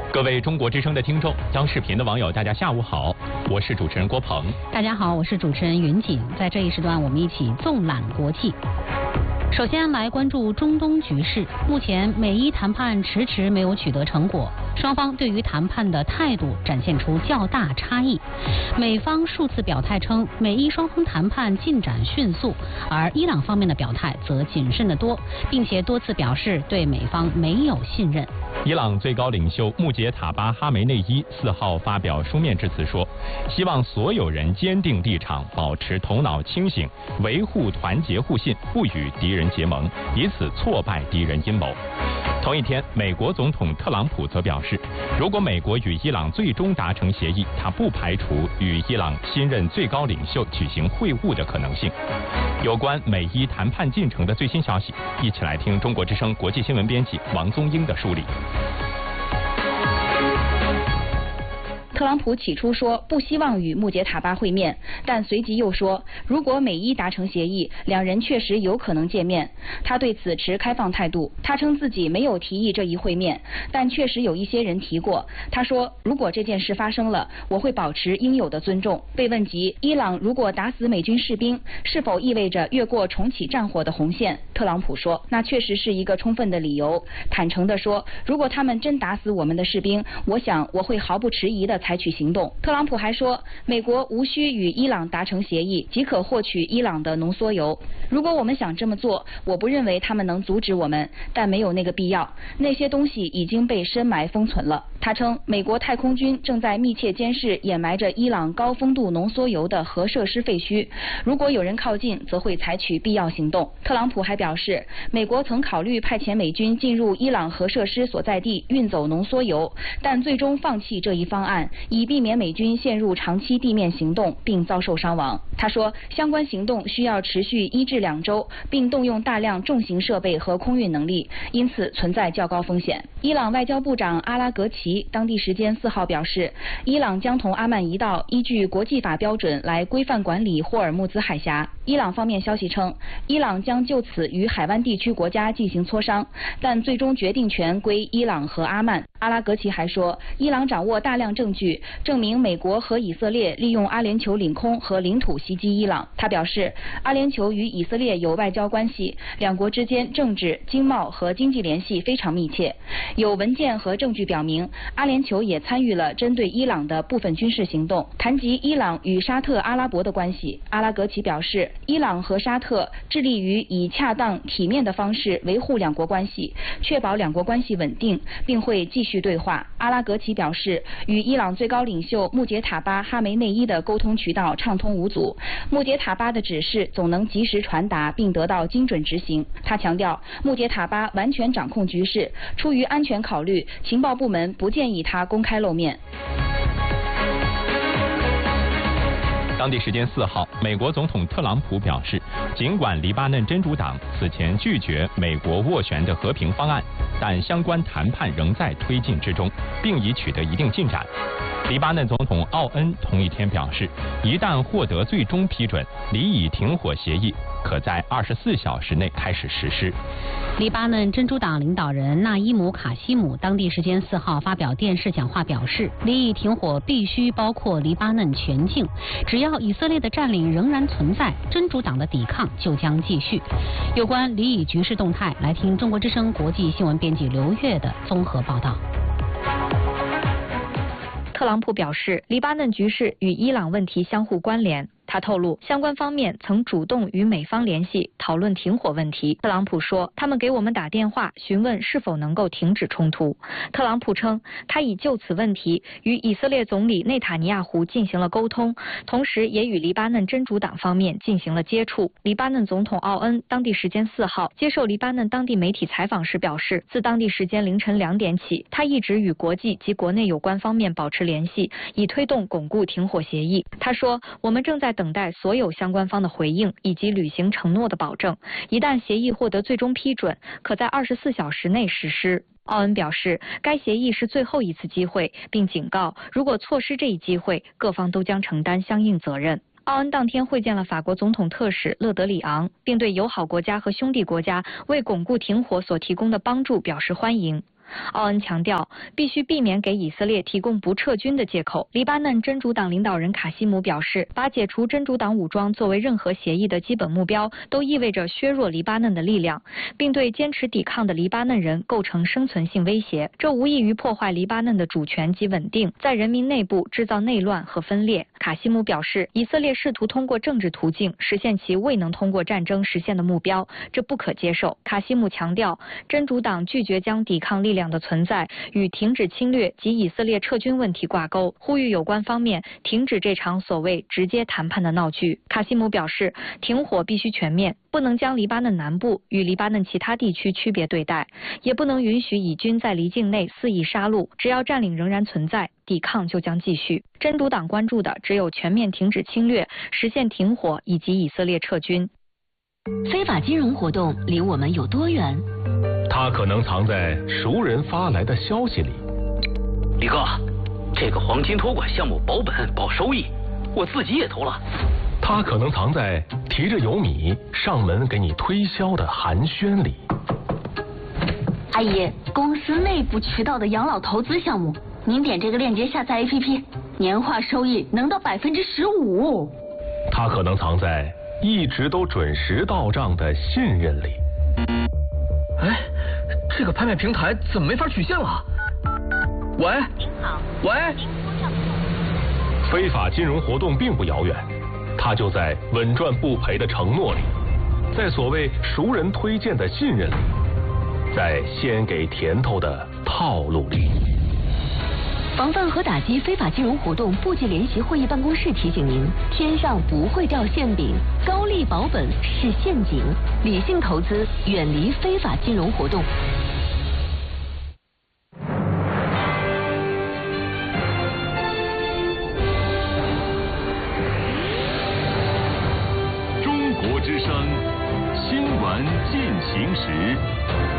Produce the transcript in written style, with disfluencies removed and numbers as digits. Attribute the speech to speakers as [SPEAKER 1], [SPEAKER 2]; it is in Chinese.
[SPEAKER 1] 各位中国之声的听众，当视频的网友，大家下午好，我是主持人郭鹏。
[SPEAKER 2] 大家好，我是主持人云锦。在这一时段，我们一起纵览国际。首先来关注中东局势。目前美伊谈判迟迟没有取得成果，双方对于谈判的态度展现出较大差异。美方数次表态称美伊双方谈判进展迅速，而伊朗方面的表态则谨慎得多，并且多次表示对美方没有信任。
[SPEAKER 1] 伊朗最高领袖穆杰塔巴哈梅内伊4号发表书面致辞说，希望所有人坚定立场，保持头脑清醒，维护团结互信，不与敌人结盟，以此挫败敌人阴谋。同一天，美国总统特朗普则表示，如果美国与伊朗最终达成协议，他不排除与伊朗新任最高领袖举行会晤的可能性。有关美伊谈判进程的最新消息，一起来听中国之声国际新闻编辑王宗英的梳理。
[SPEAKER 3] 特朗普起初说不希望与穆杰塔巴会面，但随即又说，如果美伊达成协议，两人确实有可能见面。他对此持开放态度。他称自己没有提议这一会面，但确实有一些人提过。他说，如果这件事发生了，我会保持应有的尊重。被问及伊朗如果打死美军士兵，是否意味着越过重启战火的红线，特朗普说，那确实是一个充分的理由。坦诚地说，如果他们真打死我们的士兵，我想我会毫不迟疑地采取行动。特朗普还说，美国无需与伊朗达成协议，即可获取伊朗的浓缩铀。如果我们想这么做，我不认为他们能阻止我们，但没有那个必要。那些东西已经被深埋封存了。他称，美国太空军正在密切监视掩埋着伊朗高丰度浓缩铀的核设施废墟，如果有人靠近，则会采取必要行动。特朗普还表示，美国曾考虑派遣美军进入伊朗核设施所在地运走浓缩铀，但最终放弃这一方案，以避免美军陷入长期地面行动并遭受伤亡。他说，相关行动需要持续1至2周，并动用大量重型设备和空运能力，因此存在较高风险。伊朗外交部长阿拉格齐当地时间4号表示，伊朗将同阿曼一道依据国际法标准来规范管理霍尔木兹海峡。伊朗方面消息称，伊朗将就此与海湾地区国家进行磋商，但最终决定权归伊朗和阿曼。阿拉格齐还说，伊朗掌握大量证据，证明美国和以色列利用阿联酋领空和领土袭击伊朗。他表示，阿联酋与以色列有外交关系，两国之间政治、经贸和经济联系非常密切。有文件和证据表明，阿联酋也参与了针对伊朗的部分军事行动。谈及伊朗与沙特阿拉伯的关系，阿拉格齐表示，伊朗和沙特致力于以恰当体面的方式维护两国关系，确保两国关系稳定，并会继续对话。阿拉格齐表示，与伊朗最高领袖穆杰塔巴哈梅内伊的沟通渠道畅通无阻，穆杰塔巴的指示总能及时传达并得到精准执行。他强调，穆杰塔巴完全掌控局势，出于安全考虑，情报部门不建议他公开露面。
[SPEAKER 1] 当地时间4号，美国总统特朗普表示，尽管黎巴嫩真主党此前拒绝美国斡旋的和平方案，但相关谈判仍在推进之中，并已取得一定进展。黎巴嫩总统奥恩同一天表示，一旦获得最终批准，黎以停火协议可在24小时内开始实施。
[SPEAKER 2] 黎巴嫩真主党领导人纳伊姆卡西姆当地时间4号发表电视讲话表示，黎以停火必须包括黎巴嫩全境，只要以色列的占领仍然存在，真主党的抵抗就将继续。有关黎以局势动态，来听中国之声国际新闻编辑刘月的综合报道。
[SPEAKER 4] 特朗普表示，黎巴嫩局势与伊朗问题相互关联。他透露，相关方面曾主动与美方联系，讨论停火问题。特朗普说，他们给我们打电话，询问是否能够停止冲突。特朗普称，他已就此问题与以色列总理内塔尼亚胡进行了沟通，同时也与黎巴嫩真主党方面进行了接触。黎巴嫩总统奥恩当地时间4号接受黎巴嫩当地媒体采访时表示，自当地时间凌晨2点起，他一直与国际及国内有关方面保持联系，以推动巩固停火协议。他说，我们正在等待所有相关方的回应以及履行承诺的保证，一旦协议获得最终批准，可在24小时内实施。奥恩表示，该协议是最后一次机会，并警告，如果错失这一机会，各方都将承担相应责任。奥恩当天会见了法国总统特使勒德里昂，并对友好国家和兄弟国家为巩固停火所提供的帮助表示欢迎。 奥恩强调，必须避免给以色列提供不撤军的借口。黎巴嫩真主党领导人卡西姆表示，把解除真主党武装作为任何协议的基本目标，都意味着削弱黎巴嫩的力量，并对坚持抵抗的黎巴嫩人构成生存性威胁。这无异于破坏黎巴嫩的主权及稳定，在人民内部制造内乱和分裂。卡西姆表示，以色列试图通过政治途径实现其未能通过战争实现的目标，这不可接受。卡西姆强调，真主党拒绝将抵抗力量的存在与停止侵略及以色列撤军问题挂钩，呼吁有关方面停止这场所谓直接谈判的闹剧。卡西姆表示，停火必须全面，不能将黎巴嫩南部与黎巴嫩其他地区区别对待，也不能允许以军在黎境内肆意杀戮。只要占领仍然存在，抵抗就将继续。真主党关注的只有全面停止侵略、实现停火以及以色列撤军。
[SPEAKER 5] 非法金融活动离我们有多远？
[SPEAKER 6] 它可能藏在熟人发来的消息里。
[SPEAKER 7] 李哥，这个黄金托管项目保本保收益，我自己也投了。
[SPEAKER 6] 它可能藏在提着油米上门给你推销的寒暄里。
[SPEAKER 5] 阿姨，公司内部渠道的养老投资项目，您点这个链接下载 APP， 年化收益能到15%。
[SPEAKER 6] 它可能藏在一直都准时到账的信任里。
[SPEAKER 7] 哎，这个拍卖平台怎么没法取现了？喂，您好，喂。
[SPEAKER 6] 非法金融活动并不遥远，它就在稳赚不赔的承诺里，在所谓熟人推荐的信任里，在先给甜头的套路里。
[SPEAKER 5] 防范和打击非法金融活动部级联席会议办公室提醒您：天上不会掉馅饼，高利保本是陷阱，理性投资，远离非法金融活动。
[SPEAKER 8] 中国之声，新闻进行时。